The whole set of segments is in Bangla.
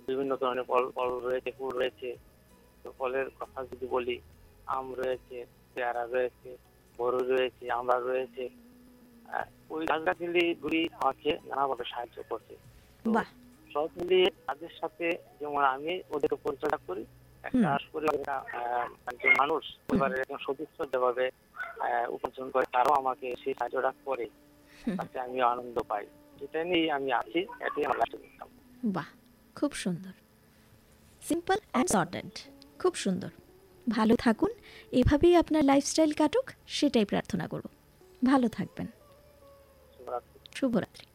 বিভিন্ন ধরনের ফল ফল রয়েছে, ফুল রয়েছে। তো ফলের কথা যদি বলি, আম রয়েছে, পেয়ারা রয়েছে, বড় রয়েছে, আমড়া রয়েছে। ওই গাছগাছালিগুলি আমাকে নানাভাবে সাহায্য করছে। তো বাহ! সব মিলিয়ে তাদের সাথে যেমন আমি ওদেরকে পরিচর্যা করি, একটা হুম, পরিবারের একজন মানুষ, হুম, পরিবারের একজন সদস্য যেভাবে উপার্জন করে, তারাও আমাকে সেই সাহায্যটা করে, হুম, তাতে আমি আনন্দ পাই। এটা নিয়েই আমি আছি, এটাই আমার লাইফ ইনকাম। বাহ! খুব সুন্দর। Simple and sorted. খুব সুন্দর। ভালো থাকুন। এভাবেই আপনার লাইফস্টাইল কাটুক সেটাই প্রার্থনা করব। ভালো থাকবেন। শুভরাত্রি।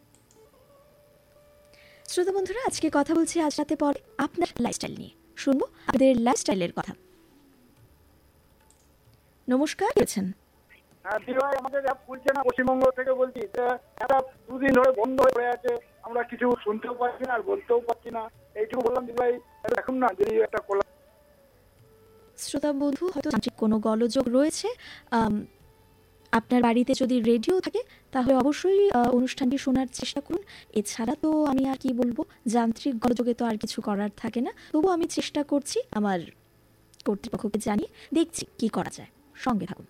শ্রোতা বন্ধুরা, আজকে কথা বলছি আজ রাতে পরে আপনার লাইফস্টাইল নিয়ে। শুনবো আপনাদের লাইফস্টাইলের কথা। নমস্কার, আছেন? হ্যাঁ ভাই, আমাদের খুলছে না, পশ্চিমবঙ্গ থেকে বলছি। এটা 2 দিন ধরে বন্ধ হয়ে পড়ে আছে, আমরা কিছু শুনতেও পাচ্ছি না আর বলতেও পারছি না। এইটুকু বললাম ভাই, দেখুন না যদি একটা শ্রোতা বন্ধু, হয়তো যান্ত্রিক কোনো গোলযোগ রয়েছে। আপনার বাড়িতে যদি রেডিও থাকে তাহলে অবশ্যই অনুষ্ঠানটি শোনার চেষ্টা করুন। এছাড়া তো আমি আর কি বলবো, যান্ত্রিক গোলযোগে তো আর কিছু করার থাকে না। তবুও আমি চেষ্টা করছি, আমার কর্তৃপক্ষকে জানিয়ে দেখছি কি করা যায়। সঙ্গে থাকুন।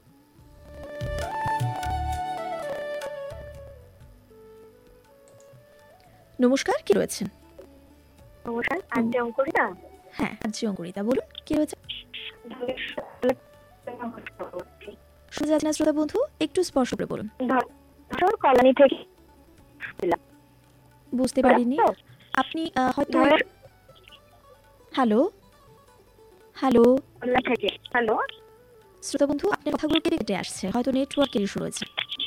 নমস্কার, কি রয়েছেন? নমস্কার, আন্টি অঙ্কুরিতা। হ্যাঁ, আর্য অঙ্কুরিতা, বলুন কি রয়েছে। শুনে যাচ্ছে না শ্রোতা বন্ধু, একটু স্পষ্ট করে বলুন। কলোনি থেকে বুঝতে পারিনি। আপনি হয়তো হ্যালো হ্যালো থেকে হ্যালো, শ্রোতা বন্ধু, আপনার কথাগুলো কেটে কেটে আসছে, হয়তো নেটওয়ার্কের ইস্যু রয়েছে।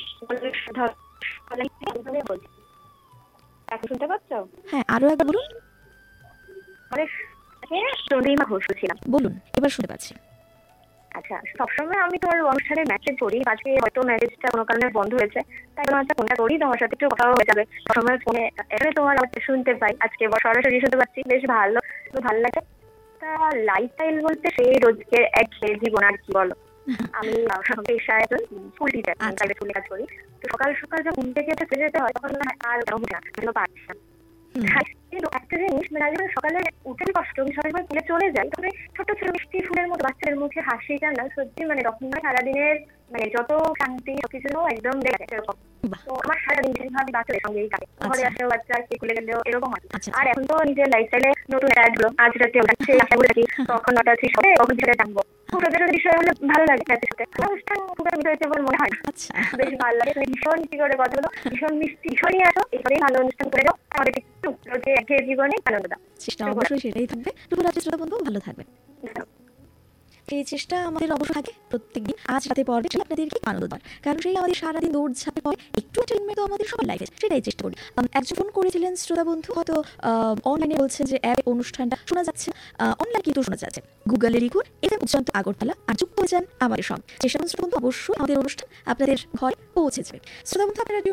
এখন শুনতে পাচ্ছ? হ্যাঁ, আরো একবার বলুন। চন্দ্রিমা ঘোষ ছিলাম। বলুন, এবার শুনতে পাচ্ছি। আচ্ছা, সবসময় আমি তোমার অনুষ্ঠানে মেসেজ করি, আজকে হয়তো মেসেজটা কোনো কারণে বন্ধ হয়েছে, তাই জন্য আজকে ফোনটা করি, তোমার সাথে একটু কথা হয়ে যাবে। সবসময় ফোনে এখানে তোমার আওয়াজটা শুনতে পাই, আজকে সরাসরি শুনতে পাচ্ছি, বেশ ভালো লাগে। তা লাইফস্টাইল বলতে সেই রোজকে একঘেয়ে জীবন, আর কি বলো। আমি পেশায় একজন স্কুল টিচার, প্রাইভেট স্কুলে কাজ করি। তো সকাল সকাল যখন ঘুম থেকে চলে যেতে হয়, তখন আর পারছি না। কিন্তু একটা জিনিস, মানে আজ সকালে উঠে কষ্ট, আমি সবাই স্কুলে চলে যাই, তবে ছোট ছোট মিষ্টি ফুলের মতো বাচ্চাদের মুখে হাসিটা না সত্যি, মানে তখন সারাদিনের মানে যত শান্তি সবকিছু একদম দেখে এরকম। তো আমার সারাদিন বেশিরভাগ বাচ্চাদের সঙ্গেই কাটে, ঘরে আসলেও বাচ্চা, স্কুলে গেলেও এরকম হয়। আর এখন তো নিজের লাইফস্টাইলে নতুন অ্যাড হলো, আজ রাতে ওঠাচ্ছি, আশা করে রাখি তখন 9:30 হবে, তখন সেটা জানবো। ছোটদের বিষয় হলে ভালো লাগে, অনুষ্ঠান খুব হয়েছে বলে মনে হয় না। বেশ ভালো লাগে, ভীষণ মিষ্টি করে কথাগুলো, ভীষণ মিষ্টি, ভীষণই আসো, এভাবেই ভালো অনুষ্ঠান করে যাও, আমাদের একটু রোজে একঘেয়ে জীবনে আনন্দ দাও। চেষ্টা অবশ্যই সেটাই থাকবে। শুভরাত্রি শ্রোতা বন্ধু, ভালো থাকবেন। এই চেষ্টা আমাদের অবশ্য থাকে প্রত্যেকদিন আজ রাতে পর্বে আপনাদেরকে আনন্দ দেওয়ার, কারণ সেই আমাদের সারাদিন দৌড়ঝাঁপের পরে একটু এন্টারটেইনমেন্ট তো আমাদের সবার লাইফে, সেটাই চেষ্টা করি। একজন ফোন করেছিলেন শ্রোতা বন্ধু, হয়তো অনলাইনে বলছেন যে অ্যাপ অনুষ্ঠানটা শোনা যাচ্ছে, অনলাইন কিন্তু শোনা যাচ্ছে। গুগলে লিখুন FM উচ্চান্ত আগরতলা আর যুক্ত হয়ে যান আমাদের সঙ্গে। চেষ্টা করুন শ্রোতা বন্ধু, অবশ্যই আমাদের অনুষ্ঠান আপনাদের ঘরে পৌঁছে যাবে। শ্রোতা বন্ধু, আপনারা